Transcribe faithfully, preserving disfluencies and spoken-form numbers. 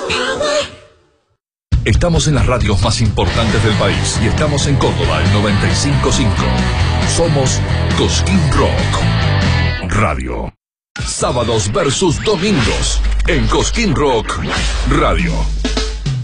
Estamos en las radios más importantes del país y estamos en Córdoba, el noventa y cinco punto cinco. Somos Cosquín Rock Radio. Sábados versus domingos en Cosquín Rock Radio.